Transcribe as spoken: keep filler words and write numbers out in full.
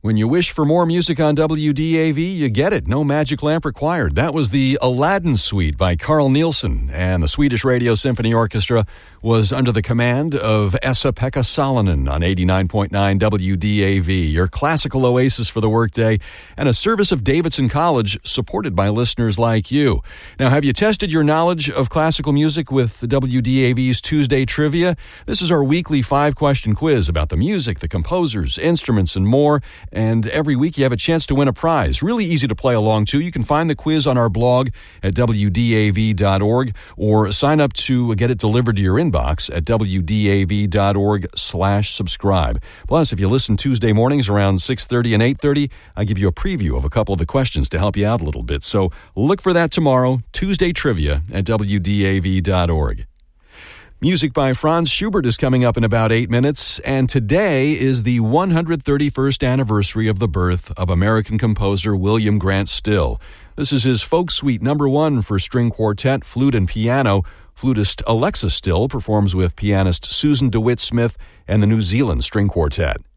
When you wish for more music on W D A V, you get it. No magic lamp required. That was the Aladdin Suite by Carl Nielsen, and the Swedish Radio Symphony Orchestra was under the command of Esa-Pekka Salonen on eighty-nine point nine W D A V, your classical oasis for the workday, and a service of Davidson College supported by listeners like you. Now, have you tested your knowledge of classical music with the W D A V's Tuesday Trivia? This is our weekly five-question quiz about the music, the composers, instruments, and more. And every week you have a chance to win a prize. Really easy to play along to. You can find the quiz on our blog at W D A V dot org or sign up to get it delivered to your inbox at W D A V dot org slash subscribe. Plus, if you listen Tuesday mornings around six thirty and eight thirty, I give you a preview of a couple of the questions to help you out a little bit. So look for that tomorrow, Tuesday Trivia at W D A V dot org. Music by Franz Schubert is coming up in about eight minutes, and today is the one hundred thirty-first anniversary of the birth of American composer William Grant Still. This is his Folk Suite number one for string quartet, flute, and piano. Flutist Alexa Still performs with pianist Susan DeWitt Smith and the New Zealand String Quartet.